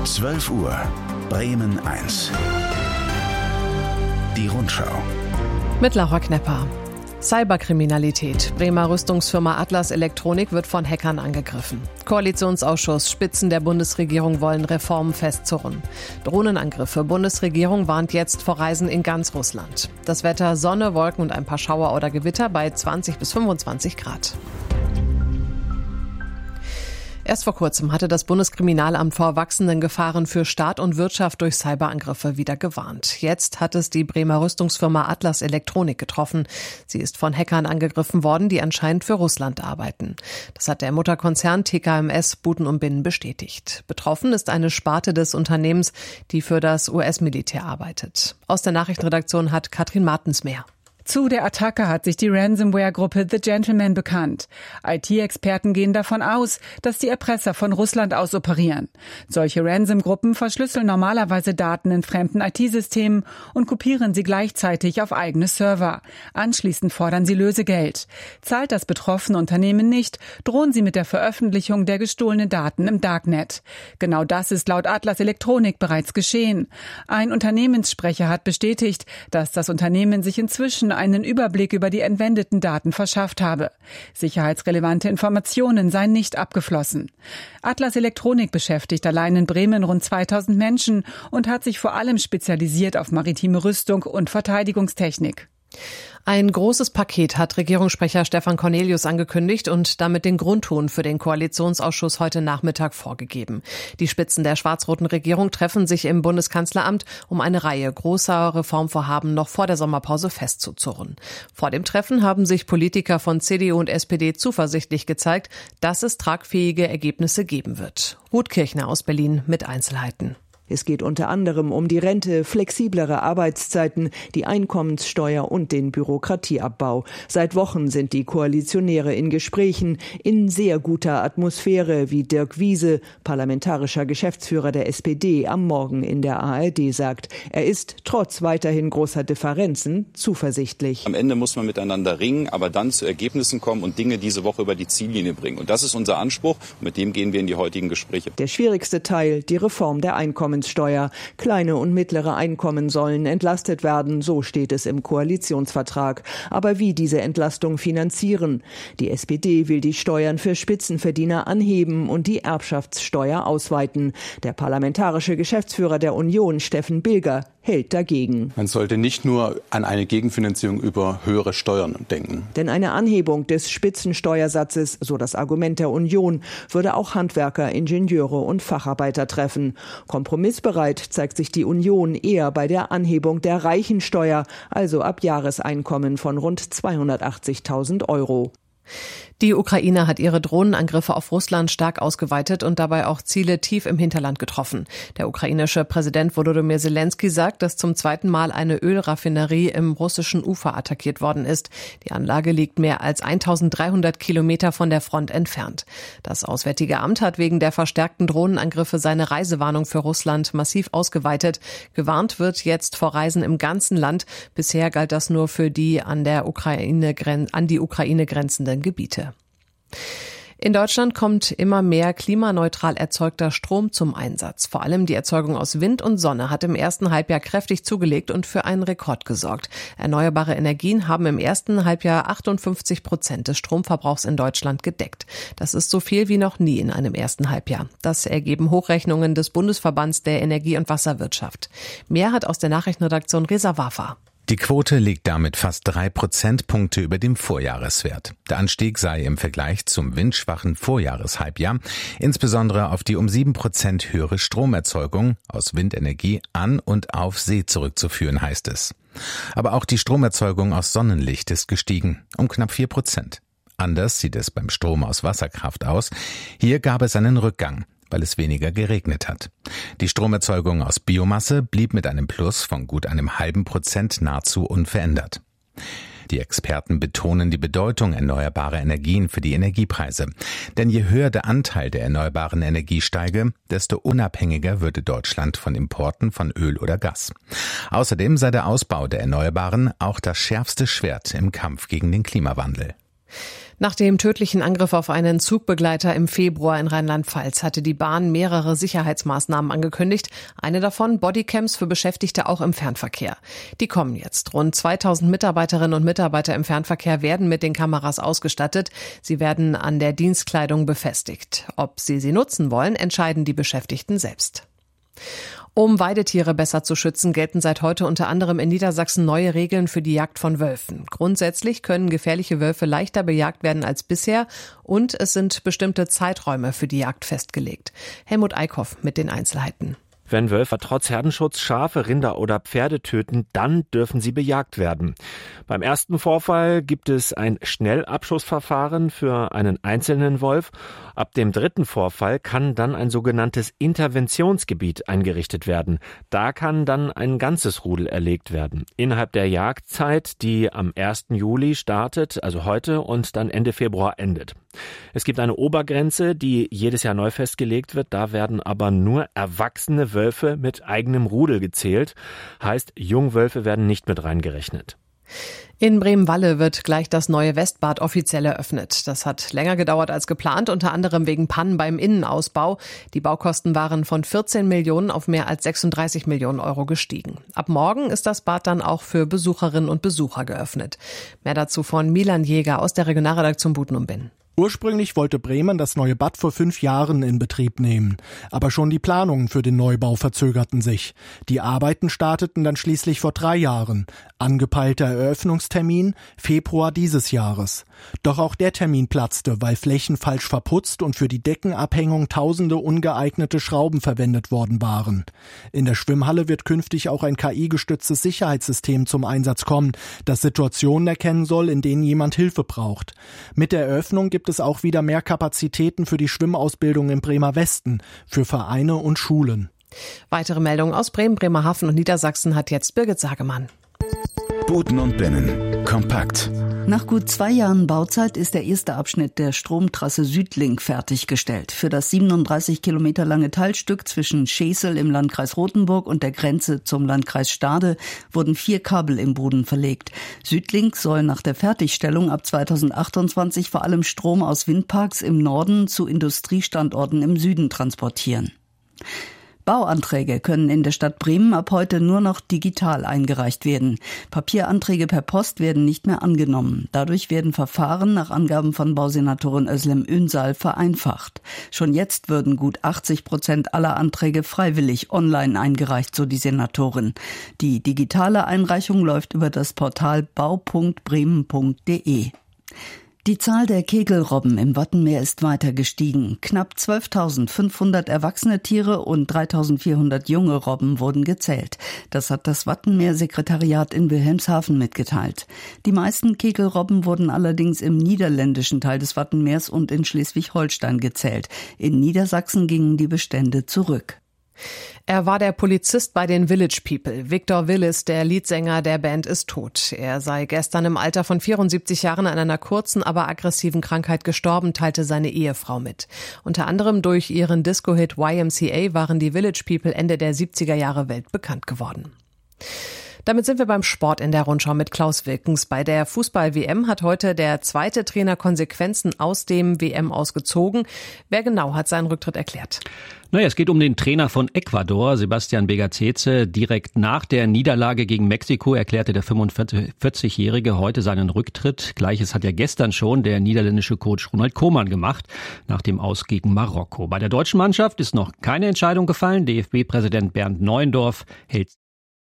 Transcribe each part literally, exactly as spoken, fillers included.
zwölf Uhr, Bremen eins. Die Rundschau. Mit Laura Knepper. Cyberkriminalität. Bremer Rüstungsfirma Atlas Elektronik wird von Hackern angegriffen. Koalitionsausschuss. Spitzen der Bundesregierung wollen Reformen festzurren. Drohnenangriffe. Bundesregierung warnt jetzt vor Reisen in ganz Russland. Das Wetter: Sonne, Wolken und ein paar Schauer oder Gewitter bei zwanzig bis fünfundzwanzig Grad. Erst vor kurzem hatte das Bundeskriminalamt vor wachsenden Gefahren für Staat und Wirtschaft durch Cyberangriffe wieder gewarnt. Jetzt hat es die Bremer Rüstungsfirma Atlas Elektronik getroffen. Sie ist von Hackern angegriffen worden, die anscheinend für Russland arbeiten. Das hat der Mutterkonzern T K M S Buten und Binnen bestätigt. Betroffen ist eine Sparte des Unternehmens, die für das U S-Militär arbeitet. Aus der Nachrichtenredaktion hat Katrin Martens mehr. Zu der Attacke hat sich die Ransomware-Gruppe The Gentleman bekannt. I T-Experten gehen davon aus, dass die Erpresser von Russland aus operieren. Solche Ransom-Gruppen verschlüsseln normalerweise Daten in fremden I T-Systemen und kopieren sie gleichzeitig auf eigene Server. Anschließend fordern sie Lösegeld. Zahlt das betroffene Unternehmen nicht, drohen sie mit der Veröffentlichung der gestohlenen Daten im Darknet. Genau das ist laut Atlas Elektronik bereits geschehen. Ein Unternehmenssprecher hat bestätigt, dass das Unternehmen sich inzwischen einen Überblick über die entwendeten Daten verschafft habe. Sicherheitsrelevante Informationen seien nicht abgeflossen. Atlas Elektronik beschäftigt allein in Bremen rund zweitausend Menschen und hat sich vor allem spezialisiert auf maritime Rüstung und Verteidigungstechnik. Ein großes Paket hat Regierungssprecher Stefan Cornelius angekündigt und damit den Grundton für den Koalitionsausschuss heute Nachmittag vorgegeben. Die Spitzen der schwarz-roten Regierung treffen sich im Bundeskanzleramt, um eine Reihe großer Reformvorhaben noch vor der Sommerpause festzuzurren. Vor dem Treffen haben sich Politiker von C D U und S P D zuversichtlich gezeigt, dass es tragfähige Ergebnisse geben wird. Ruth Kirchner aus Berlin mit Einzelheiten. Es geht unter anderem um die Rente, flexiblere Arbeitszeiten, die Einkommenssteuer und den Bürokratieabbau. Seit Wochen sind die Koalitionäre in Gesprächen, in sehr guter Atmosphäre, wie Dirk Wiese, parlamentarischer Geschäftsführer der S P D, am Morgen in der A R D sagt. Er ist trotz weiterhin großer Differenzen zuversichtlich. Am Ende muss man miteinander ringen, aber dann zu Ergebnissen kommen und Dinge diese Woche über die Ziellinie bringen. Und das ist unser Anspruch. Und mit dem gehen wir in die heutigen Gespräche. Der schwierigste Teil, die Reform der Einkommenssteuer. Kleine und mittlere Einkommen sollen entlastet werden, so steht es im Koalitionsvertrag. Aber wie diese Entlastung finanzieren? Die S P D will die Steuern für Spitzenverdiener anheben und die Erbschaftssteuer ausweiten. Der parlamentarische Geschäftsführer der Union, Steffen Bilger, hält dagegen. Man sollte nicht nur an eine Gegenfinanzierung über höhere Steuern denken. Denn eine Anhebung des Spitzensteuersatzes, so das Argument der Union, würde auch Handwerker, Ingenieure und Facharbeiter treffen. Kompromissbereit zeigt sich die Union eher bei der Anhebung der Reichensteuer, also ab Jahreseinkommen von rund zweihundertachtzigtausend Euro. Die Ukraine hat ihre Drohnenangriffe auf Russland stark ausgeweitet und dabei auch Ziele tief im Hinterland getroffen. Der ukrainische Präsident Volodymyr Zelensky sagt, dass zum zweiten Mal eine Ölraffinerie im russischen Ufer attackiert worden ist. Die Anlage liegt mehr als eintausenddreihundert Kilometer von der Front entfernt. Das Auswärtige Amt hat wegen der verstärkten Drohnenangriffe seine Reisewarnung für Russland massiv ausgeweitet. Gewarnt wird jetzt vor Reisen im ganzen Land. Bisher galt das nur für die an der Ukraine, an die Ukraine grenzenden Gebiete. In Deutschland kommt immer mehr klimaneutral erzeugter Strom zum Einsatz. Vor allem die Erzeugung aus Wind und Sonne hat im ersten Halbjahr kräftig zugelegt und für einen Rekord gesorgt. Erneuerbare Energien haben im ersten Halbjahr achtundfünfzig Prozent des Stromverbrauchs in Deutschland gedeckt. Das ist so viel wie noch nie in einem ersten Halbjahr. Das ergeben Hochrechnungen des Bundesverbands der Energie- und Wasserwirtschaft. Mehr hat aus der Nachrichtenredaktion Reza Wafa. Die Quote liegt damit fast drei Prozentpunkte über dem Vorjahreswert. Der Anstieg sei im Vergleich zum windschwachen Vorjahreshalbjahr insbesondere auf die um sieben Prozent höhere Stromerzeugung aus Windenergie an und auf See zurückzuführen, heißt es. Aber auch die Stromerzeugung aus Sonnenlicht ist gestiegen, um knapp vier Prozent. Anders sieht es beim Strom aus Wasserkraft aus. Hier gab es einen Rückgang, weil es weniger geregnet hat. Die Stromerzeugung aus Biomasse blieb mit einem Plus von gut einem halben Prozent nahezu unverändert. Die Experten betonen die Bedeutung erneuerbarer Energien für die Energiepreise. Denn je höher der Anteil der erneuerbaren Energie steige, desto unabhängiger würde Deutschland von Importen von Öl oder Gas. Außerdem sei der Ausbau der Erneuerbaren auch das schärfste Schwert im Kampf gegen den Klimawandel. Nach dem tödlichen Angriff auf einen Zugbegleiter im Februar in Rheinland-Pfalz hatte die Bahn mehrere Sicherheitsmaßnahmen angekündigt. Eine davon Bodycams für Beschäftigte auch im Fernverkehr. Die kommen jetzt. Rund zweitausend Mitarbeiterinnen und Mitarbeiter im Fernverkehr werden mit den Kameras ausgestattet. Sie werden an der Dienstkleidung befestigt. Ob sie sie nutzen wollen, entscheiden die Beschäftigten selbst. Um Weidetiere besser zu schützen, gelten seit heute unter anderem in Niedersachsen neue Regeln für die Jagd von Wölfen. Grundsätzlich können gefährliche Wölfe leichter bejagt werden als bisher und es sind bestimmte Zeiträume für die Jagd festgelegt. Helmut Eickhoff mit den Einzelheiten. Wenn Wölfe trotz Herdenschutz Schafe, Rinder oder Pferde töten, dann dürfen sie bejagt werden. Beim ersten Vorfall gibt es ein Schnellabschussverfahren für einen einzelnen Wolf. Ab dem dritten Vorfall kann dann ein sogenanntes Interventionsgebiet eingerichtet werden. Da kann dann ein ganzes Rudel erlegt werden. Innerhalb der Jagdzeit, die am ersten Juli startet, also heute, und dann Ende Februar endet. Es gibt eine Obergrenze, die jedes Jahr neu festgelegt wird. Da werden aber nur erwachsene Wölfe mit eigenem Rudel gezählt. Heißt, Jungwölfe werden nicht mit reingerechnet. In Bremen-Walle wird gleich das neue Westbad offiziell eröffnet. Das hat länger gedauert als geplant, unter anderem wegen Pannen beim Innenausbau. Die Baukosten waren von vierzehn Millionen auf mehr als sechsunddreißig Millionen Euro gestiegen. Ab morgen ist das Bad dann auch für Besucherinnen und Besucher geöffnet. Mehr dazu von Milan Jäger aus der Regionalredaktion Buten und Binn. Ursprünglich wollte Bremen das neue Bad vor fünf Jahren in Betrieb nehmen. Aber schon die Planungen für den Neubau verzögerten sich. Die Arbeiten starteten dann schließlich vor drei Jahren. Angepeilter Eröffnungstermin Februar dieses Jahres. Doch auch der Termin platzte, weil Flächen falsch verputzt und für die Deckenabhängung tausende ungeeignete Schrauben verwendet worden waren. In der Schwimmhalle wird künftig auch ein K I-gestütztes Sicherheitssystem zum Einsatz kommen, das Situationen erkennen soll, in denen jemand Hilfe braucht. Mit der Eröffnung gibt es auch wieder mehr Kapazitäten für die Schwimmausbildung im Bremer Westen, für Vereine und Schulen. Weitere Meldungen aus Bremen, Bremerhaven und Niedersachsen hat jetzt Birgit Sagemann. Buten und Binnen. Kompakt. Nach gut zwei Jahren Bauzeit ist der erste Abschnitt der Stromtrasse Südlink fertiggestellt. Für das siebenunddreißig Kilometer lange Teilstück zwischen Schesel im Landkreis Rothenburg und der Grenze zum Landkreis Stade wurden vier Kabel im Boden verlegt. Südlink soll nach der Fertigstellung ab zweitausendachtundzwanzig vor allem Strom aus Windparks im Norden zu Industriestandorten im Süden transportieren. Bauanträge können in der Stadt Bremen ab heute nur noch digital eingereicht werden. Papieranträge per Post werden nicht mehr angenommen. Dadurch werden Verfahren nach Angaben von Bausenatorin Özlem Ünsal vereinfacht. Schon jetzt würden gut achtzig Prozent aller Anträge freiwillig online eingereicht, so die Senatorin. Die digitale Einreichung läuft über das Portal bau punkt bremen punkt de. Die Zahl der Kegelrobben im Wattenmeer ist weiter gestiegen. Knapp zwölftausendfünfhundert erwachsene Tiere und dreitausendvierhundert junge Robben wurden gezählt. Das hat das Wattenmeer-Sekretariat in Wilhelmshaven mitgeteilt. Die meisten Kegelrobben wurden allerdings im niederländischen Teil des Wattenmeers und in Schleswig-Holstein gezählt. In Niedersachsen gingen die Bestände zurück. Er war der Polizist bei den Village People. Victor Willis, der Leadsänger der Band, ist tot. Er sei gestern im Alter von vierundsiebzig Jahren an einer kurzen, aber aggressiven Krankheit gestorben, teilte seine Ehefrau mit. Unter anderem durch ihren Disco-Hit Y M C A waren die Village People Ende der siebziger Jahre weltbekannt geworden. Damit sind wir beim Sport in der Rundschau mit Klaus Wilkens. Bei der Fußball-W M hat heute der zweite Trainer Konsequenzen aus dem W M-Aus gezogen. Wer genau hat seinen Rücktritt erklärt? Naja, es geht um den Trainer von Ecuador, Sebastian Begazece. Direkt nach der Niederlage gegen Mexiko erklärte der fünfundvierzigjährige heute seinen Rücktritt. Gleiches hat ja gestern schon der niederländische Coach Ronald Koeman gemacht, nach dem Aus gegen Marokko. Bei der deutschen Mannschaft ist noch keine Entscheidung gefallen. D F B-Präsident Bernd Neuendorf hält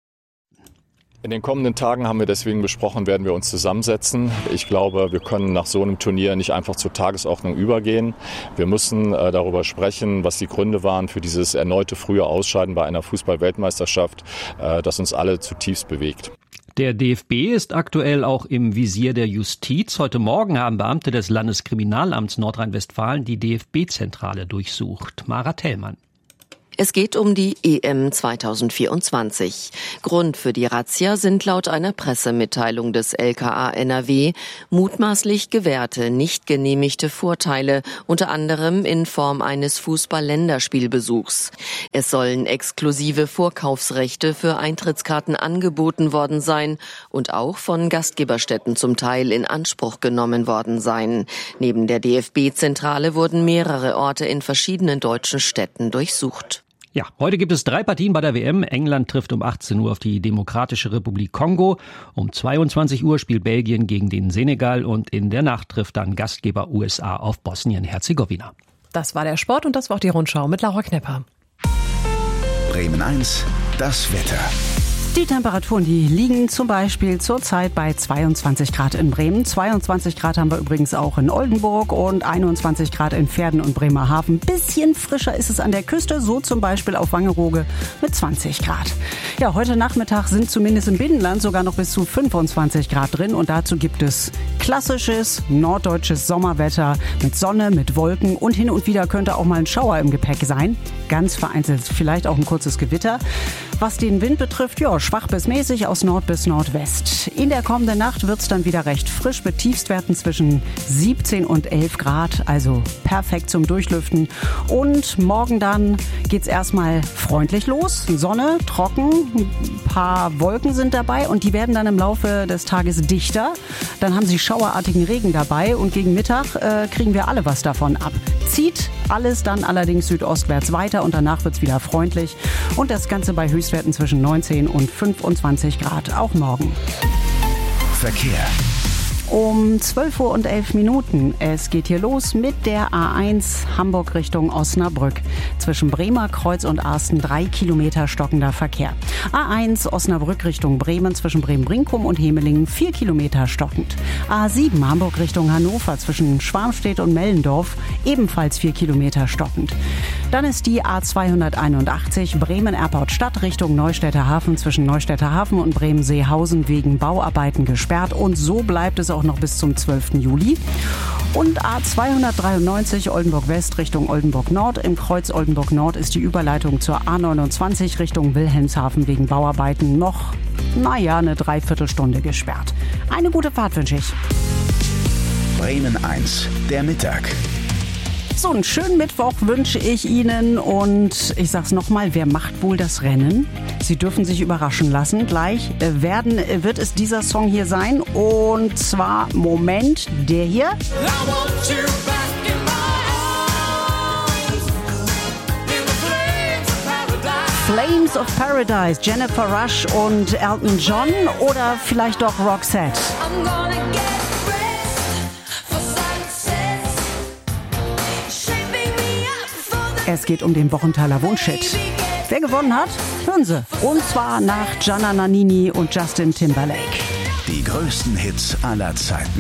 In den kommenden Tagen haben wir deswegen besprochen, werden wir uns zusammensetzen. Ich glaube, wir können nach so einem Turnier nicht einfach zur Tagesordnung übergehen. Wir müssen äh, darüber sprechen, was die Gründe waren für dieses erneute frühe Ausscheiden bei einer Fußball-Weltmeisterschaft, äh, das uns alle zutiefst bewegt. Der D F B ist aktuell auch im Visier der Justiz. Heute Morgen haben Beamte des Landeskriminalamts Nordrhein-Westfalen die D F B-Zentrale durchsucht. Mara Tellmann. Es geht um die E M zweitausendvierundzwanzig. Grund für die Razzia sind laut einer Pressemitteilung des L K A N R W mutmaßlich gewährte, nicht genehmigte Vorteile, unter anderem in Form eines Fußball-Länderspielbesuchs. Es sollen exklusive Vorkaufsrechte für Eintrittskarten angeboten worden sein und auch von Gastgeberstätten zum Teil in Anspruch genommen worden sein. Neben der D F B-Zentrale wurden mehrere Orte in verschiedenen deutschen Städten durchsucht. Ja, heute gibt es drei Partien bei der W M. England trifft um achtzehn Uhr auf die Demokratische Republik Kongo. Um zweiundzwanzig Uhr spielt Belgien gegen den Senegal und in der Nacht trifft dann Gastgeber U S A auf Bosnien-Herzegowina. Das war der Sport und das war auch die Rundschau mit Laura Knepper. Bremen eins, das Wetter. Die Temperaturen, die liegen zum Beispiel zurzeit bei zweiundzwanzig Grad in Bremen. zweiundzwanzig Grad haben wir übrigens auch in Oldenburg und einundzwanzig Grad in Verden und Bremerhaven. Bisschen frischer ist es an der Küste, so zum Beispiel auf Wangerooge mit zwanzig Grad. Ja, heute Nachmittag sind zumindest im Binnenland sogar noch bis zu fünfundzwanzig Grad drin und dazu gibt es klassisches norddeutsches Sommerwetter mit Sonne, mit Wolken und hin und wieder könnte auch mal ein Schauer im Gepäck sein. Ganz vereinzelt vielleicht auch ein kurzes Gewitter. Was den Wind betrifft, ja, schwach bis mäßig aus Nord bis Nordwest. In der kommenden Nacht wird es dann wieder recht frisch mit Tiefstwerten zwischen siebzehn und elf Grad, also perfekt zum Durchlüften. Und morgen dann geht's erstmal freundlich los. Sonne, trocken, ein paar Wolken sind dabei und die werden dann im Laufe des Tages dichter. Dann haben sie schauerartigen Regen dabei und gegen Mittag äh, kriegen wir alle was davon ab. Zieht alles dann allerdings südostwärts weiter und danach wird's wieder freundlich. Und das Ganze bei Höchstwerten zwischen neunzehn und fünfundzwanzig Grad, auch morgen. Verkehr. Um zwölf Uhr und elf Minuten. Es geht hier los mit der A eins Hamburg Richtung Osnabrück. Zwischen Bremer Kreuz und Arsten drei Kilometer stockender Verkehr. A eins Osnabrück Richtung Bremen zwischen Bremen-Brinkum und Hemelingen vier Kilometer stockend. A sieben Hamburg Richtung Hannover zwischen Schwarmstedt und Mellendorf ebenfalls vier Kilometer stockend. Dann ist die A zweihunderteinundachtzig Bremen-Airport Stadt Richtung Neustädter Hafen zwischen Neustädter Hafen und Bremen-Seehausen wegen Bauarbeiten gesperrt und so bleibt es auch noch bis zum zwölften Juli. Und A zweihundertdreiundneunzig Oldenburg West Richtung Oldenburg Nord. Im Kreuz Oldenburg Nord ist die Überleitung zur A neunundzwanzig Richtung Wilhelmshaven wegen Bauarbeiten noch, naja, eine Dreiviertelstunde gesperrt. Eine gute Fahrt wünsche ich. Bremen eins, der Mittag. So einen schönen Mittwoch wünsche ich Ihnen und ich sag's nochmal, wer macht wohl das Rennen? Sie dürfen sich überraschen lassen. Gleich werden, wird es dieser Song hier sein und zwar, Moment, der hier. Flames of Paradise, Jennifer Rush und Elton John oder vielleicht doch Roxette. Es geht um den Wochenthaler Wunschhit. Wer gewonnen hat, hören Sie. Und zwar nach Gianna Nannini und Justin Timberlake. Die größten Hits aller Zeiten.